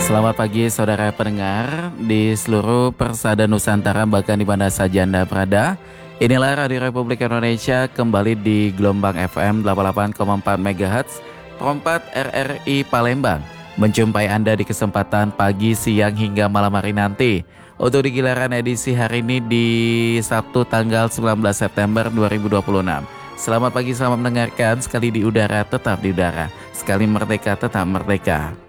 Selamat pagi saudara pendengar di seluruh persada Nusantara bahkan di mana saja Anda berada. Inilah Radio Republik Indonesia kembali di gelombang FM 88,4 MHz Trompat RRI Palembang. Menjumpai Anda di kesempatan pagi, siang hingga malam hari nanti. Untuk di giliran edisi hari ini di Sabtu tanggal 19 September 2026. Selamat pagi, selamat mendengarkan. Sekali di udara tetap di udara, sekali merdeka tetap merdeka.